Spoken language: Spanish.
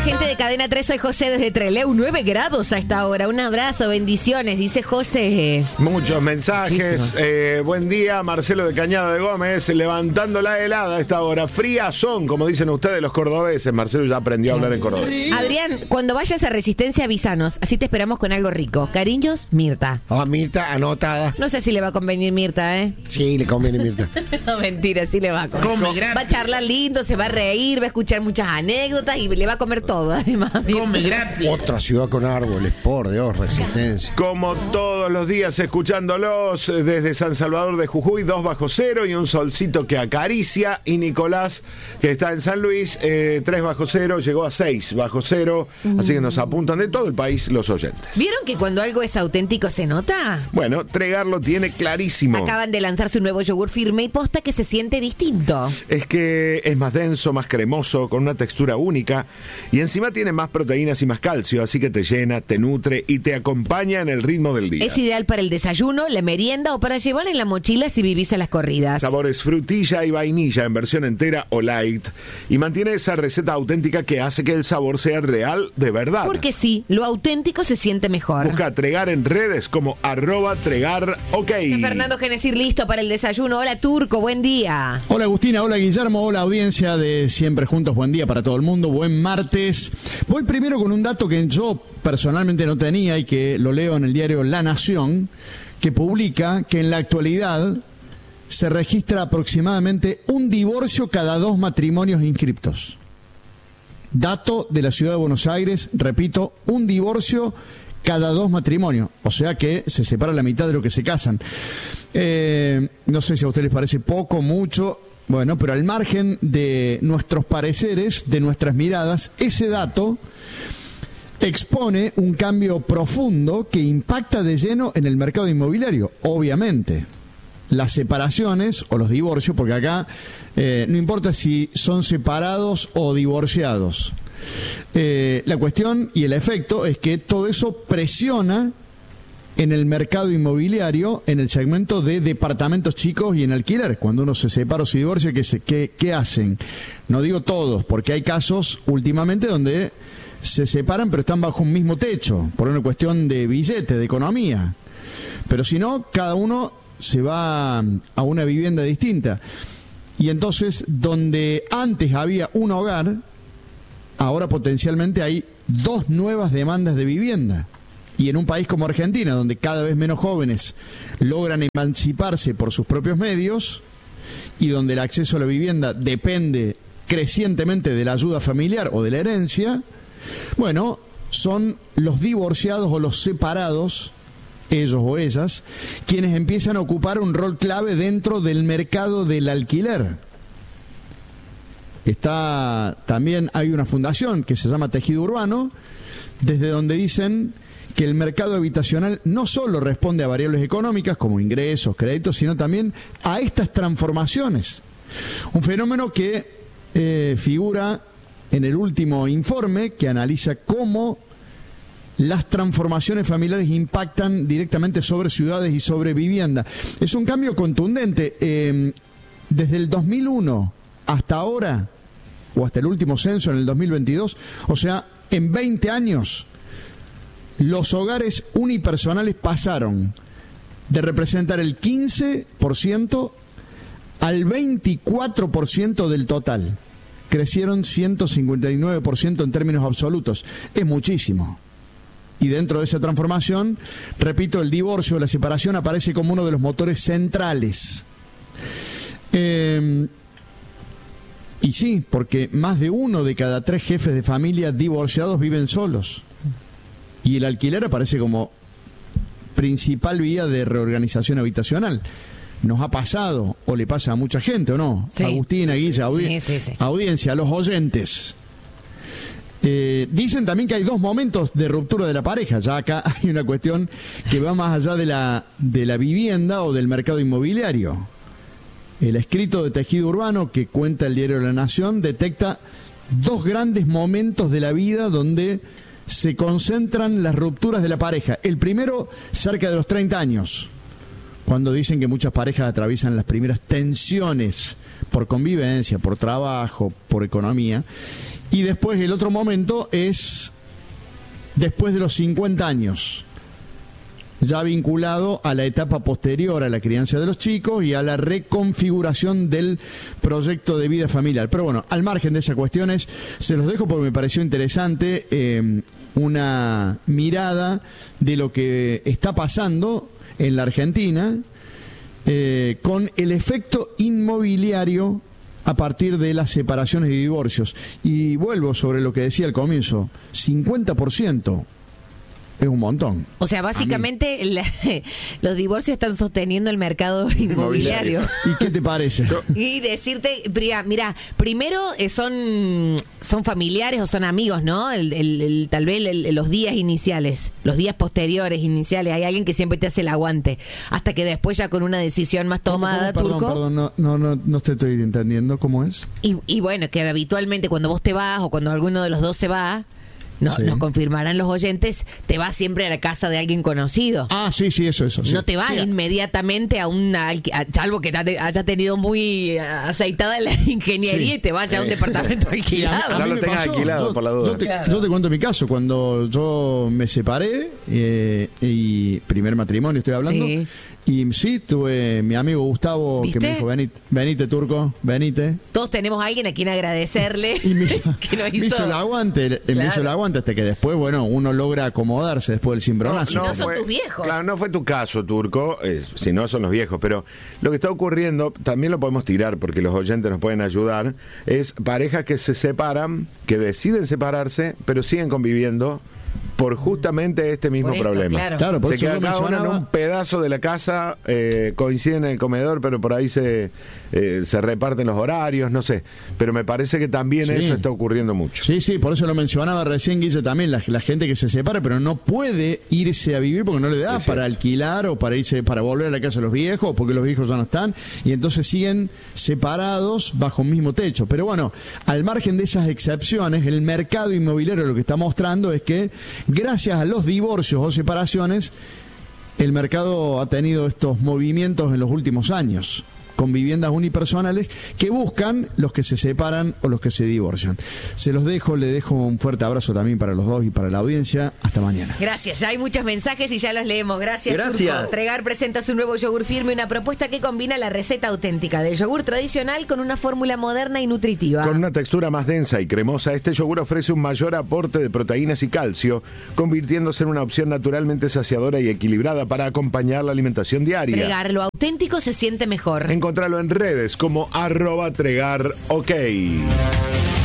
gente de Cadena 3, soy José desde Trelew, 9 grados a esta hora. Un abrazo, bendiciones, dice José. Muchos mensajes. Buen día, Marcelo de Cañada de Gómez, levantando la helada a esta hora. Frías son, como dicen ustedes los cordobeses. Marcelo ya aprendió a hablar en cordobés. Adrián, cuando vayas a Resistencia, avísanos. Así te esperamos con algo rico. Cariños, Mirta. Mirta, anotada. No sé si le va a convenir Mirta, ¿eh? Sí, le conviene Mirta. No, mentira, sí le va a comer. Va a charlar lindo, se va a reír, va a escuchar muchas anécdotas y le va a comer todo, además. Come gratis. Otra ciudad con árboles, por Dios, Resistencia. Como todos los días, escuchándolos desde San Salvador de Jujuy, 2 bajo cero y un solcito que acaricia. Y Nicolás, que está en San Luis, 3 bajo cero, llegó a 6 bajo cero. Así que nos apuntan de todo el país los oyentes. ¿Vieron que cuando algo es auténtico se nota? Bueno, Tregar lo tiene clarísimo. Acaban de lanzar su nuevo yogur firme y posta que se siente distinto. Es que es más denso, más cremoso, con una textura única y encima tiene más proteínas y más calcio, así que te llena, te nutre y te acompaña en el ritmo del día. Es ideal para el desayuno, la merienda o para llevar en la mochila si vivís a las corridas. Sabores frutilla y vainilla en versión entera o light y mantiene esa receta auténtica que hace que el sabor sea real de verdad. Porque sí, lo auténtico se siente mejor. Busca Tregar en redes como @Tregar, ok. Fernando Genesir listo para el desayuno. Hola Turco, buen día. Hola Agustina, hola Guillermo, hola audiencia de Siempre Juntos, buen día para todo el mundo, buen martes. Voy primero con un dato que yo personalmente no tenía y que lo leo en el diario La Nación, que publica que en la actualidad se registra aproximadamente un divorcio cada 2 matrimonios inscriptos. Dato de la ciudad de Buenos Aires, repito, un divorcio cada 2 matrimonios, o sea que se separa la mitad de lo que se casan. No sé si a ustedes les parece poco, mucho, bueno, pero al margen de nuestros pareceres, de nuestras miradas, ese dato expone un cambio profundo que impacta de lleno en el mercado inmobiliario, obviamente. Las separaciones o los divorcios, porque acá no importa si son separados o divorciados. La cuestión y el efecto es que todo eso presiona en el mercado inmobiliario, en el segmento de departamentos chicos y en alquiler. Cuando uno se separa o se divorcia, ¿qué hacen? No digo todos, porque hay casos últimamente donde se separan pero están bajo un mismo techo, por una cuestión de billete, de economía. Pero si no, cada uno se va a una vivienda distinta. Y entonces, donde antes había un hogar, ahora potencialmente hay 2 nuevas demandas de vivienda. Y en un país como Argentina, donde cada vez menos jóvenes logran emanciparse por sus propios medios y donde el acceso a la vivienda depende crecientemente de la ayuda familiar o de la herencia, bueno, son los divorciados o los separados, ellos o ellas, quienes empiezan a ocupar un rol clave dentro del mercado del alquiler. También hay una fundación que se llama Tejido Urbano, desde donde dicen que el mercado habitacional no solo responde a variables económicas como ingresos, créditos, sino también a estas transformaciones. Un fenómeno que figura en el último informe que analiza cómo las transformaciones familiares impactan directamente sobre ciudades y sobre vivienda. Es un cambio contundente. Desde el 2001 hasta ahora, o hasta el último censo en el 2022, o sea, en 20 años, los hogares unipersonales pasaron de representar el 15% al 24% del total. Crecieron 159% en términos absolutos. Es muchísimo. Y dentro de esa transformación, repito, el divorcio o la separación aparece como uno de los motores centrales. Y sí, porque más de 1 de cada 3 jefes de familia divorciados viven solos. Y el alquiler aparece como principal vía de reorganización habitacional. Nos ha pasado, o le pasa a mucha gente, ¿o no? Sí. Agustina, Guilla, Sí. audiencia, a los oyentes. Dicen también que hay 2 momentos de ruptura de la pareja. Ya acá hay una cuestión que va más allá de la vivienda o del mercado inmobiliario. El escrito de Tejido Urbano que cuenta el diario La Nación detecta 2 grandes momentos de la vida donde se concentran las rupturas de la pareja. El primero, cerca de los 30 años, cuando dicen que muchas parejas atraviesan las primeras tensiones por convivencia, por trabajo, por economía. Y después el otro momento es después de los 50 años, ya vinculado a la etapa posterior a la crianza de los chicos y a la reconfiguración del proyecto de vida familiar. Pero bueno, al margen de esas cuestiones, se los dejo porque me pareció interesante una mirada de lo que está pasando en la Argentina con el efecto inmobiliario a partir de las separaciones y divorcios. Y vuelvo sobre lo que decía al comienzo, 50%. Es un montón. O sea, básicamente los divorcios están sosteniendo el mercado inmobiliario. ¿Y qué te parece? Y decirte, mira, primero son familiares o son amigos, ¿no? Tal vez los días iniciales, los días posteriores iniciales, hay alguien que siempre te hace el aguante, hasta que después ya con una decisión más tomada, Turco. Perdón, no te estoy entendiendo cómo es. Y bueno, que habitualmente cuando vos te vas o cuando alguno de los dos se va, sí. Nos confirmarán los oyentes, te vas siempre a la casa de alguien conocido. Ah, sí, eso. Sí. No te vas inmediatamente salvo que haya tenido muy aceitada la ingeniería y te vaya a un departamento alquilado. No lo tengas alquilado, por la duda. Yo te cuento mi caso. Cuando yo me separé, y primer matrimonio estoy hablando, sí. Y sí, tuve mi amigo Gustavo, ¿viste? Que me dijo, venite Turco, venite. Todos tenemos a alguien a quien agradecerle y que nos hizo. Me hizo el aguante, me hizo el aguante hasta que después, bueno, uno logra acomodarse después del cimbronazo. No son tus viejos. Claro, no fue tu caso, Turco, si no son los viejos, pero lo que está ocurriendo, también lo podemos tirar porque los oyentes nos pueden ayudar, es parejas que se separan, que deciden separarse, pero siguen conviviendo por justamente este mismo problema. Claro, por se eso queda cada uno en un pedazo de la casa, coinciden en el comedor, pero por ahí se reparten los horarios, no sé. Pero me parece que también eso está ocurriendo mucho. Sí, por eso lo mencionaba recién, Guille, también la gente que se separa, pero no puede irse a vivir porque no le da para alquilar o para irse para volver a la casa de los viejos, porque los viejos ya no están, y entonces siguen separados bajo un mismo techo. Pero bueno, al margen de esas excepciones, el mercado inmobiliario lo que está mostrando es que gracias a los divorcios o separaciones, el mercado ha tenido estos movimientos en los últimos años, con viviendas unipersonales que buscan los que se separan o los que se divorcian. Se los dejo, le dejo un fuerte abrazo también para los dos y para la audiencia. Hasta mañana. Gracias, ya hay muchos mensajes y ya los leemos. Gracias. Turco. Tregar presenta su nuevo yogur firme, una propuesta que combina la receta auténtica del yogur tradicional con una fórmula moderna y nutritiva. Con una textura más densa y cremosa, este yogur ofrece un mayor aporte de proteínas y calcio, convirtiéndose en una opción naturalmente saciadora y equilibrada para acompañar la alimentación diaria. Tregar, lo auténtico se siente mejor. Encontralo en redes como @tregarok.